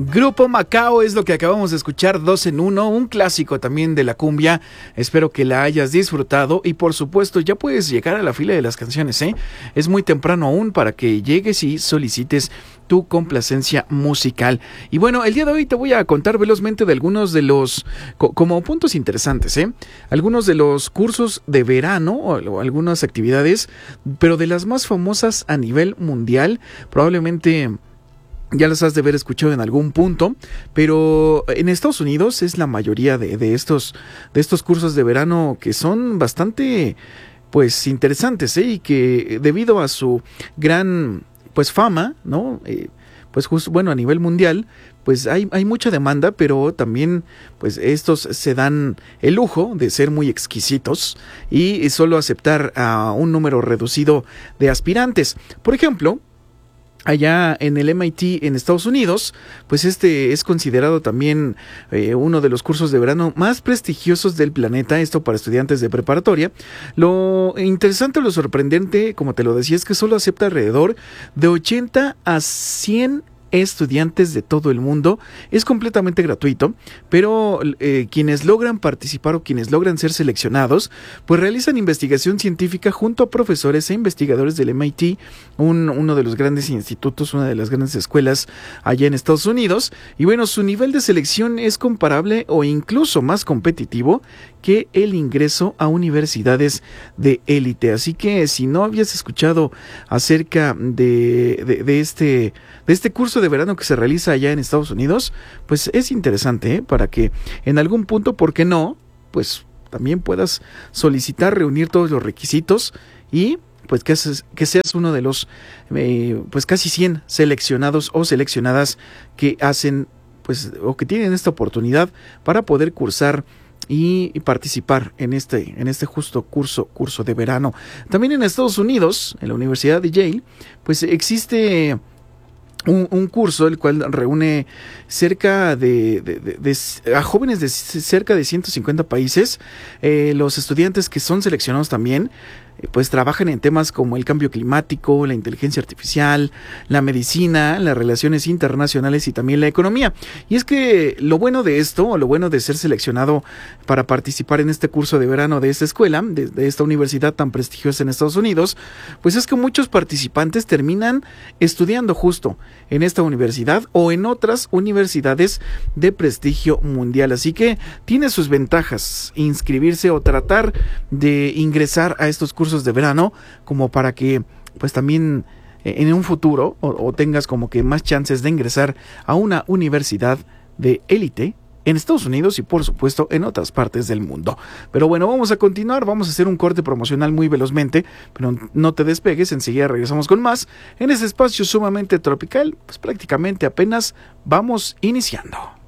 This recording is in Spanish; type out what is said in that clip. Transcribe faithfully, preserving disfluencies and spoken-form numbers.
Grupo Macao es lo que acabamos de escuchar, dos en uno, un clásico también de la cumbia. Espero que la hayas disfrutado y por supuesto ya puedes llegar a la fila de las canciones, ¿eh? Es muy temprano aún para que llegues y solicites tu complacencia musical. Y bueno, el día de hoy te voy a contar velozmente de algunos de los, co- como puntos interesantes, ¿eh? Algunos de los cursos de verano o, o algunas actividades, pero de las más famosas a nivel mundial, probablemente ya las has de haber escuchado en algún punto, pero en Estados Unidos es la mayoría de, de estos de estos cursos de verano que son bastante pues interesantes, ¿eh? Y que debido a su gran pues fama, ¿no? Eh, pues justo, bueno, a nivel mundial, pues hay, hay mucha demanda, pero también pues estos se dan el lujo de ser muy exquisitos y solo aceptar a un número reducido de aspirantes. Por ejemplo, allá en el M I T en Estados Unidos, pues este es considerado también eh, uno de los cursos de verano más prestigiosos del planeta, esto para estudiantes de preparatoria. Lo interesante, lo sorprendente, como te lo decía, es que solo acepta alrededor de ochenta a cien estudiantes de todo el mundo. Es completamente gratuito, pero eh, quienes logran participar o quienes logran ser seleccionados, pues realizan investigación científica junto a profesores e investigadores del M I T, un, uno de los grandes institutos, una de las grandes escuelas allá en Estados Unidos, y bueno, su nivel de selección es comparable o incluso más competitivo que el ingreso a universidades de élite. Así que si no habías escuchado acerca de, de, de este de este curso de verano que se realiza allá en Estados Unidos, pues es interesante, ¿eh? Para que en algún punto, ¿por qué no? Pues también puedas solicitar, reunir todos los requisitos y pues que, haces, que seas uno de los eh, pues casi cien seleccionados o seleccionadas que hacen pues o que tienen esta oportunidad para poder cursar y participar en este, en este justo curso, curso de verano. También en Estados Unidos, en la Universidad de Yale, pues existe Un, un curso el cual reúne cerca de, de, de, de a jóvenes de cerca de ciento cincuenta países. Eh, los estudiantes que son seleccionados también eh, pues trabajan en temas como el cambio climático, la inteligencia artificial, la medicina, las relaciones internacionales y también la economía. Y es que lo bueno de esto, o lo bueno de ser seleccionado para participar en este curso de verano de esta escuela, de, de esta universidad tan prestigiosa en Estados Unidos, pues es que muchos participantes terminan estudiando justo en esta universidad o en otras universidades de prestigio mundial. Así que tiene sus ventajas inscribirse o tratar de ingresar a estos cursos de verano, como para que pues también en un futuro o, o tengas como que más chances de ingresar a una universidad de élite en Estados Unidos y por supuesto en otras partes del mundo. Pero bueno, vamos a continuar, vamos a hacer un corte promocional muy velozmente, pero no te despegues, enseguida regresamos con más en ese espacio sumamente tropical, pues prácticamente apenas vamos iniciando.